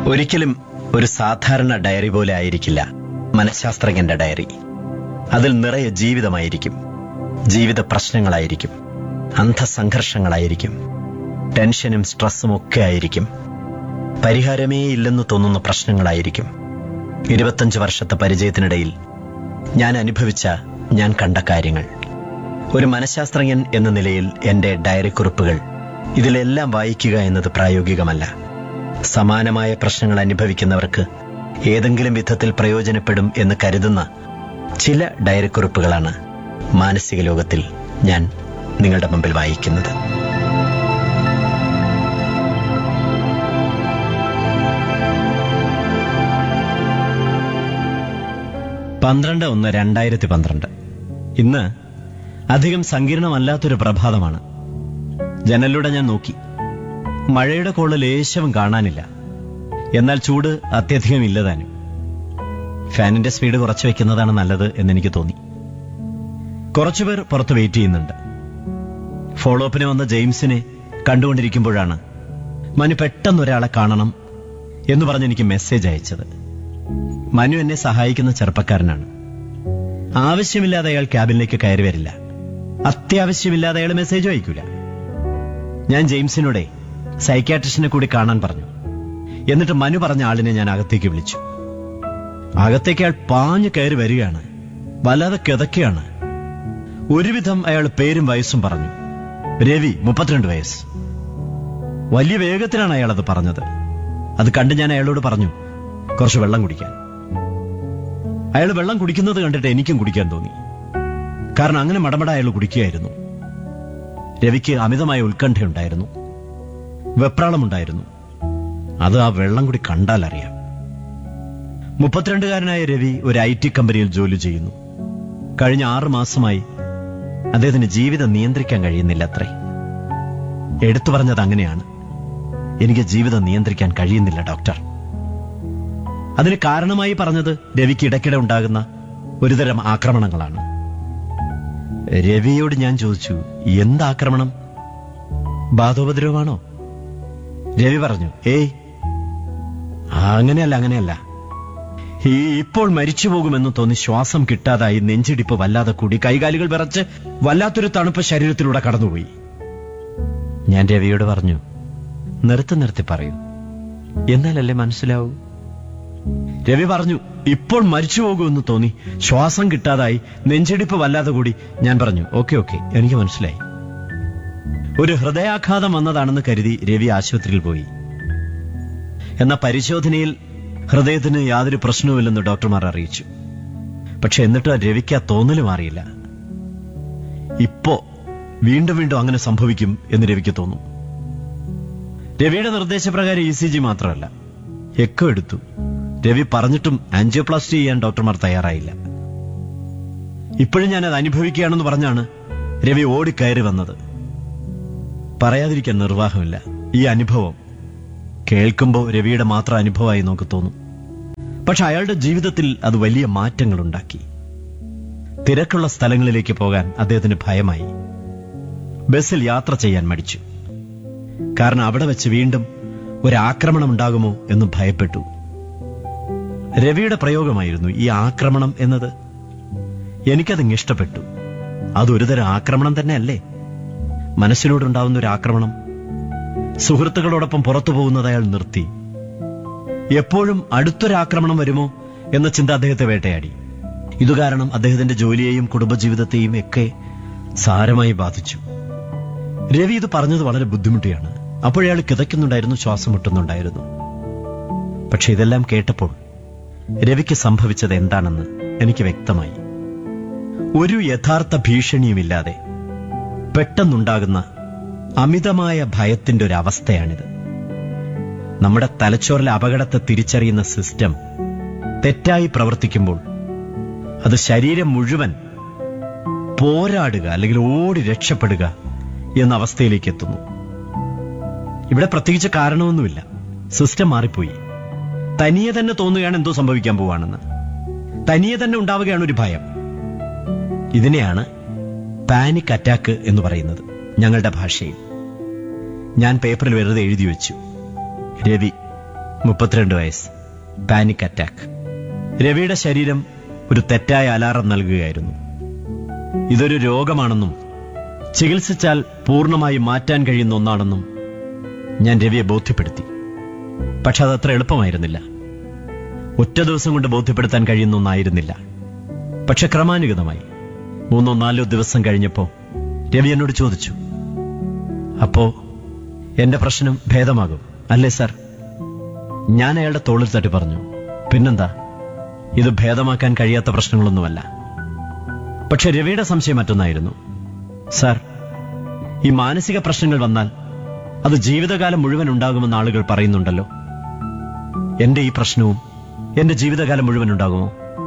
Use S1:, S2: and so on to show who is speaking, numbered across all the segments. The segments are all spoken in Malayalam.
S1: ഒരിക്കലും ഒരു സാധാരണ ഡയറി പോലെ ആയിരിക്കില്ല മനഃശാസ്ത്രജ്ഞന്റെ ഡയറി. അതിൽ നിറയെ ജീവിതമായിരിക്കും, ജീവിത പ്രശ്നങ്ങളായിരിക്കും, അന്ധസംഘർഷങ്ങളായിരിക്കും, ടെൻഷനും സ്ട്രെസ്സും ഒക്കെ ആയിരിക്കും, പരിഹാരമേ ഇല്ലെന്ന് തോന്നുന്ന പ്രശ്നങ്ങളായിരിക്കും. 25 വർഷത്തെ പരിചയത്തിനിടയിൽ ഞാൻ അനുഭവിച്ച, ഞാൻ കണ്ട കാര്യങ്ങൾ. ഒരു മനഃശാസ്ത്രജ്ഞൻ എന്ന നിലയിൽ എന്റെ ഡയറി കുറിപ്പുകൾ ഇതിലെല്ലാം വായിക്കുക എന്നത് പ്രായോഗികമല്ല. സമാനമായ പ്രശ്നങ്ങൾ അനുഭവിക്കുന്നവർക്ക് ഏതെങ്കിലും വിധത്തിൽ പ്രയോജനപ്പെടും എന്ന് കരുതുന്ന ചില ഡയറി കുറിപ്പുകളാണ് മാനസിക ലോകത്തിൽ ഞാൻ നിങ്ങളുടെ മുമ്പിൽ വായിക്കുന്നത്. പന്ത്രണ്ട് 1/2012. ഇന്ന് അധികം സങ്കീർണമല്ലാത്തൊരു പ്രഭാതമാണ്. ജനലിലൂടെ ഞാൻ നോക്കി. മഴയുടെ കോള് ലേശവും കാണാനില്ല. എന്നാൽ ചൂട് അത്യധികം ഇല്ലതാനും. ഫാനിന്റെ സ്പീഡ് കുറച്ച് വെക്കുന്നതാണ് നല്ലത് എന്നെനിക്ക് തോന്നി. കുറച്ചുപേർ പുറത്ത് വെയിറ്റ് ചെയ്യുന്നുണ്ട്. ഫോളോ അപ്പിന് വന്ന ജെയിംസിനെ കണ്ടുകൊണ്ടിരിക്കുമ്പോഴാണ് മനു പെട്ടെന്നൊരാളെ കാണണം എന്ന് പറഞ്ഞ് എനിക്ക് മെസ്സേജ് അയച്ചത്. മനു എന്നെ സഹായിക്കുന്ന ചെറുപ്പക്കാരനാണ്. ആവശ്യമില്ലാതെ അയാൾ ക്യാബിനിലേക്ക് കയറി വരില്ല. അത്യാവശ്യമില്ലാതെ അയാൾ മെസ്സേജ് അയക്കൂല. ഞാൻ ജെയിംസിനോടെ സൈക്യാട്രിസ്റ്റിനെ കൂടി കാണാൻ പറഞ്ഞു. എന്നിട്ട് മനു പറഞ്ഞ ആളിനെ ഞാൻ അകത്തേക്ക് വിളിച്ചു. അകത്തേക്ക് അയാൾ പാഞ്ഞു കയറി വരികയാണ്. വല്ലാതെ കിതക്കുകയാണ്. ഒരുവിധം അയാൾ പേരും വയസ്സും പറഞ്ഞു. രവി, 32 വയസ്സ്. വലിയ വേഗത്തിലാണ് അയാൾ അത് പറഞ്ഞത്. അത് കണ്ട് ഞാൻ അയാളോട് പറഞ്ഞു കുറച്ച് വെള്ളം കുടിക്കാൻ. അയാൾ വെള്ളം കുടിക്കുന്നത് കണ്ടിട്ട് എനിക്കും കുടിക്കാൻ തോന്നി. കാരണം അങ്ങനെ മടമട അയാൾ കുടിക്കുകയായിരുന്നു. രവിക്ക് അമിതമായ ഉത്കണ്ഠയുണ്ടായിരുന്നു, വെപ്രാളമുണ്ടായിരുന്നു. അത് ആ വെള്ളം കൂടി കണ്ടാൽ അറിയാം. 32-കാരനായ രവി ഒരു IT കമ്പനിയിൽ ജോലി ചെയ്യുന്നു. കഴിഞ്ഞ 6 മാസമായി അദ്ദേഹത്തിന് ജീവിതം നിയന്ത്രിക്കാൻ കഴിയുന്നില്ല അത്രേ. എടുത്തു പറഞ്ഞത് അങ്ങനെയാണ്, എനിക്ക് ജീവിതം നിയന്ത്രിക്കാൻ കഴിയുന്നില്ല ഡോക്ടർ. അതിന് കാരണമായി പറഞ്ഞത് രവിക്ക് ഇടയ്ക്കിടെ ഉണ്ടാകുന്ന ഒരുതരം ആക്രമണങ്ങളാണ്. രവിയോട് ഞാൻ ചോദിച്ചു, എന്താക്രമണം? ബാധോപദ്രവമാണോ? രവി പറഞ്ഞു, ഏയ് അങ്ങനെയല്ല. ഇപ്പോൾ മരിച്ചു പോകുമെന്ന് തോന്നി ശ്വാസം കിട്ടാതായി, നെഞ്ചിടിപ്പ് വല്ലാതെ കൂടി, കൈകാലുകൾ വിറച്ച് വല്ലാത്തൊരു തണുപ്പ് ശരീരത്തിലൂടെ കടന്നുപോയി. ഞാൻ രവിയോട് പറഞ്ഞു, നിർത്തി പറയൂ, എന്നാലല്ലേ മനസ്സിലാവൂ. രവി പറഞ്ഞു, ഇപ്പോൾ മരിച്ചു പോകുമെന്ന് തോന്നി, ശ്വാസം കിട്ടാതായി, നെഞ്ചിടിപ്പ് വല്ലാതെ കൂടി. ഞാൻ പറഞ്ഞു, ഓക്കെ, എനിക്ക് മനസ്സിലായി. ഒരു ഹൃദയാഘാതം വന്നതാണെന്ന് കരുതി രവി ആശുപത്രിയിൽ പോയി. എന്നാൽ പരിശോധനയിൽ ഹൃദയത്തിന് യാതൊരു പ്രശ്നവുമില്ലെന്ന് ഡോക്ടർമാർ അറിയിച്ചു. പക്ഷെ എന്നിട്ട് രവിക്ക് ആ തോന്നല് മാറിയില്ല. ഇപ്പോ വീണ്ടും അങ്ങനെ സംഭവിക്കും എന്ന് രവിക്ക് തോന്നും. രവിയുടെ നിർദ്ദേശപ്രകാരം ECG മാത്രമല്ല, എക്കോ എടുത്തു. രവി പറഞ്ഞിട്ടും ആൻജിയോപ്ലാസ്റ്റി ചെയ്യാൻ ഡോക്ടർമാർ തയ്യാറായില്ല. ഇപ്പോഴും ഞാനത് അനുഭവിക്കുകയാണെന്ന് പറഞ്ഞാണ് രവി ഓടിക്കയറി വന്നത്. പറയാതിരിക്കാൻ നിർവാഹമില്ല. ഈ അനുഭവം കേൾക്കുമ്പോൾ രവിയുടെ മാത്രം അനുഭവമായി നമുക്ക് തോന്നും. പക്ഷെ അയാളുടെ ജീവിതത്തിൽ അത് വലിയ മാറ്റങ്ങൾ ഉണ്ടാക്കി. തിരക്കുള്ള സ്ഥലങ്ങളിലേക്ക് പോകാൻ അദ്ദേഹത്തിന് ഭയമായി. ബസ്സിൽ യാത്ര ചെയ്യാൻ മടിച്ചു. കാരണം അവിടെ വെച്ച് വീണ്ടും ഒരാക്രമണം ഉണ്ടാകുമോ എന്ന് ഭയപ്പെട്ടു. രവിയുടെ പ്രയോഗമായിരുന്നു ഈ ആക്രമണം എന്നത്. എനിക്കതിങ് ഇഷ്ടപ്പെട്ടു. അതൊരുതരം ആക്രമണം തന്നെയല്ലേ? മനസ്സിനോടുണ്ടാവുന്ന ഒരു ആക്രമണം. സുഹൃത്തുക്കളോടൊപ്പം പുറത്തു പോകുന്നത് അയാൾ നിർത്തി. എപ്പോഴും അടുത്തൊരാക്രമണം വരുമോ എന്ന ചിന്ത അദ്ദേഹത്തെ വേട്ടയാടി. ഇതുകാരണം അദ്ദേഹത്തിന്റെ ജോലിയെയും കുടുംബജീവിതത്തെയും ഒക്കെ സാരമായി ബാധിച്ചു. രവി ഇത് പറഞ്ഞത് വളരെ ബുദ്ധിമുട്ടിയാണ്. അപ്പോഴയാൾ കിതയ്ക്കുന്നുണ്ടായിരുന്നു, ശ്വാസം മുട്ടുന്നുണ്ടായിരുന്നു. പക്ഷെ ഇതെല്ലാം കേട്ടപ്പോൾ രവിക്ക് സംഭവിച്ചത് എന്താണെന്ന് എനിക്ക് വ്യക്തമായി. ഒരു യഥാർത്ഥ ഭീഷണിയുമില്ലാതെ പെട്ടെന്നുണ്ടാകുന്ന അമിതമായ ഭയത്തിന്റെ ഒരു അവസ്ഥയാണിത്. നമ്മുടെ തലച്ചോറിലെ അപകടത്തെ തിരിച്ചറിയുന്ന സിസ്റ്റം തെറ്റായി പ്രവർത്തിക്കുമ്പോൾ അത് ശരീരം മുഴുവൻ പോരാടുക അല്ലെങ്കിൽ ഓടി രക്ഷപ്പെടുക എന്ന അവസ്ഥയിലേക്ക് എത്തുന്നു. ഇവിടെ പ്രത്യേകിച്ച് കാരണമൊന്നുമില്ല, സിസ്റ്റം മാറിപ്പോയി. തനിയെ തന്നെ തോന്നുകയാണ് എന്തോ സംഭവിക്കാൻ പോവാണെന്ന്. തനിയെ തന്നെ ഉണ്ടാവുകയാണ് ഒരു ഭയം. ഇതിനെയാണ് പാനിക് അറ്റാക്ക് എന്ന് പറയുന്നത് ഞങ്ങളുടെ ഭാഷയിൽ. ഞാൻ പേപ്പറിൽ വെറുതെ എഴുതി വെച്ചു, രവി 32 വയസ്സ്, പാനിക് അറ്റാക്ക്. രവിയുടെ ശരീരം ഒരു തെറ്റായ അലാറം നൽകുകയായിരുന്നു. ഇതൊരു രോഗമാണെന്നും ചികിത്സിച്ചാൽ പൂർണ്ണമായി മാറ്റാൻ കഴിയുന്ന ഒന്നാണെന്നും ഞാൻ രവിയെ ബോധ്യപ്പെടുത്തി. പക്ഷെ അതത്ര എളുപ്പമായിരുന്നില്ല. ഒറ്റ ദിവസം കൊണ്ട് ബോധ്യപ്പെടുത്താൻ കഴിയുന്ന ഒന്നായിരുന്നില്ല. പക്ഷെ ക്രമാനുഗതമായി 3-4 ദിവസം കഴിഞ്ഞപ്പോ രവി എന്നോട് ചോദിച്ചു, അപ്പോ എന്റെ പ്രശ്നം ഭേദമാകും അല്ലേ സാർ? ഞാൻ അയാളുടെ തോളിൽ തട്ടി പറഞ്ഞു, പിന്നെന്താ, ഇത് ഭേദമാക്കാൻ കഴിയാത്ത പ്രശ്നങ്ങളൊന്നുമല്ല. പക്ഷെ രവിയുടെ സംശയം മറ്റൊന്നായിരുന്നു. സാർ, ഈ മാനസിക പ്രശ്നങ്ങൾ വന്നാൽ അത് ജീവിതകാലം മുഴുവൻ ഉണ്ടാകുമെന്ന് ആളുകൾ പറയുന്നുണ്ടല്ലോ. എന്റെ ഈ പ്രശ്നവും എന്റെ ജീവിതകാലം മുഴുവൻ ഉണ്ടാകുമോ?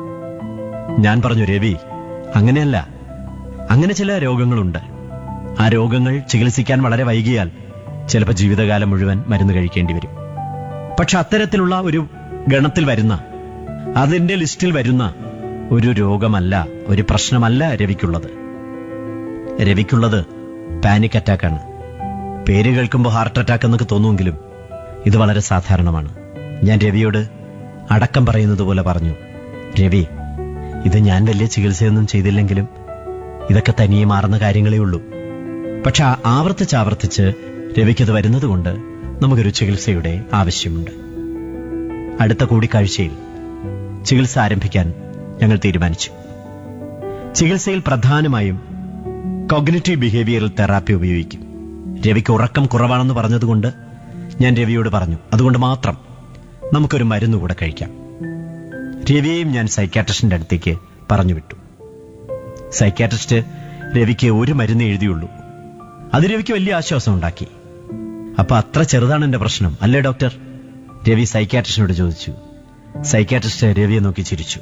S1: ഞാൻ പറഞ്ഞു, രവി, അങ്ങനെയല്ല. അങ്ങനെ ചില രോഗങ്ങളുണ്ട്. ആ രോഗങ്ങൾ ചികിത്സിക്കാൻ വളരെ വൈകിയാൽ ചിലപ്പോൾ ജീവിതകാലം മുഴുവൻ മരുന്ന് കഴിക്കേണ്ടി വരും. പക്ഷെ അത്തരത്തിലുള്ള ഒരു ഗണത്തിൽ വരുന്ന, അതിന്റെ ലിസ്റ്റിൽ വരുന്ന ഒരു രോഗമല്ല, ഒരു പ്രശ്നമല്ല രവിക്കുള്ളത്. രവിക്കുള്ളത് പാനിക് അറ്റാക്കാണ്. പേര് കേൾക്കുമ്പോൾ ഹാർട്ട് അറ്റാക്ക് എന്നൊക്കെ തോന്നുമെങ്കിലും ഇത് വളരെ സാധാരണമാണ്. ഞാൻ രവിയോട് അടക്കം പറയുന്നത് പോലെ പറഞ്ഞു, രവി, ഇത് ഞാൻ വലിയ ചികിത്സയൊന്നും ചെയ്തില്ലെങ്കിലും ഇതൊക്കെ തനിയെ മാറുന്ന കാര്യങ്ങളേ ഉള്ളൂ. പക്ഷെ ആവർത്തിച്ച് രവിക്കത് വരുന്നത് കൊണ്ട് നമുക്കൊരു ചികിത്സയുടെ ആവശ്യമുണ്ട്. അടുത്ത കൂടിക്കാഴ്ചയിൽ ചികിത്സ ആരംഭിക്കാൻ ഞങ്ങൾ തീരുമാനിച്ചു. ചികിത്സയിൽ പ്രധാനമായും കോഗ്നിറ്റീവ് ബിഹേവിയറൽ തെറാപ്പി ഉപയോഗിക്കും. രവിക്ക് ഉറക്കം കുറവാണെന്ന് പറഞ്ഞതുകൊണ്ട് ഞാൻ രവിയോട് പറഞ്ഞു, അതുകൊണ്ട് മാത്രം നമുക്കൊരു മരുന്ന് കൂടെ കഴിക്കാം. രവിയെയും ഞാൻ സൈക്യാട്രിസ്റ്റിന്റെ അടുത്തേക്ക് പറഞ്ഞു വിട്ടു. സൈക്യാട്രിസ്റ്റ് രവിക്ക് ഒരു മരുന്ന് എഴുതിയുള്ളൂ. അത് രവിക്ക് വലിയ ആശ്വാസം ഉണ്ടാക്കി. അപ്പൊ അത്ര ചെറുതാണ് എന്റെ പ്രശ്നം അല്ലേ ഡോക്ടർ? രവി സൈക്യാട്രിസ്റ്റിനോട് ചോദിച്ചു. സൈക്യാട്രിസ്റ്റ് രവിയെ നോക്കി ചിരിച്ചു.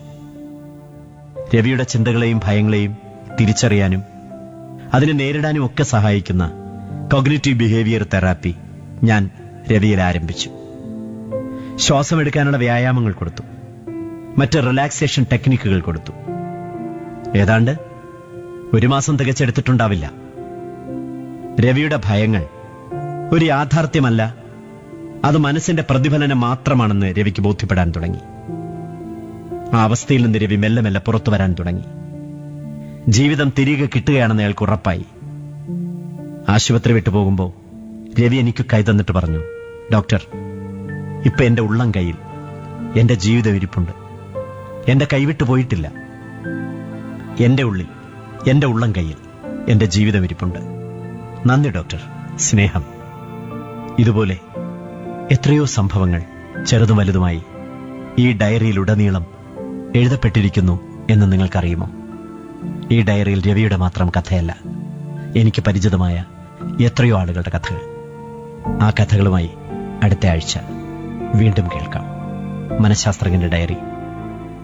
S1: രവിയുടെ ചിന്തകളെയും ഭയങ്ങളെയും തിരിച്ചറിയാനും അതിനെ നേരിടാനും ഒക്കെ സഹായിക്കുന്ന കോഗ്നിറ്റീവ് ബിഹേവിയർ തെറാപ്പി ഞാൻ രവിയിൽ ആരംഭിച്ചു. ശ്വാസമെടുക്കാനുള്ള വ്യായാമങ്ങൾ കൊടുത്തു. മറ്റ് റിലാക്സേഷൻ ടെക്നിക്കുകൾ കൊടുത്തു. ഏതാണ്ട് 1 മാസം തികച്ചെടുത്തിട്ടുണ്ടാവില്ല. രവിയുടെ ഭയങ്ങൾ ഒരു യാഥാർത്ഥ്യമല്ല, അത് മനസ്സിന്റെ പ്രതിഫലനം മാത്രമാണെന്ന് രവിക്ക് ബോധ്യപ്പെടാൻ തുടങ്ങി. ആ അവസ്ഥയിൽ നിന്ന് രവി മെല്ലെ മെല്ലെ പുറത്തു വരാൻ തുടങ്ങി. ജീവിതം തിരികെ കിട്ടുകയാണെന്ന് അയാൾക്ക് ഉറപ്പായി. ആശുപത്രി വിട്ടുപോകുമ്പോൾ രവി എനിക്ക് കൈ തന്നിട്ട് പറഞ്ഞു, ഡോക്ടർ, ഇപ്പൊ എന്റെ ഉള്ളം കയ്യിൽ എന്റെ ജീവിതം ഇരിപ്പുണ്ട്. എന്റെ കൈവിട്ടു പോയിട്ടില്ല. എന്റെ ഉള്ളിൽ, എന്റെ ഉള്ളം കയ്യിൽ എന്റെ ജീവിതം ഇരിപ്പുണ്ട്. നന്ദി ഡോക്ടർ, സ്നേഹം. ഇതുപോലെ എത്രയോ സംഭവങ്ങൾ ചെറുതും വലുതുമായി ഈ ഡയറിയിലുടനീളം എഴുതപ്പെട്ടിരിക്കുന്നു എന്ന് നിങ്ങൾക്കറിയുമോ? ഈ ഡയറിയിൽ രവിയുടെ മാത്രം കഥയല്ല, എനിക്ക് പരിചിതമായ എത്രയോ ആളുകളുടെ കഥകൾ. ആ കഥകളുമായി അടുത്ത ആഴ്ച വീണ്ടും കേൾക്കാം. മനഃശാസ്ത്രജ്ഞന്റെ ഡയറി.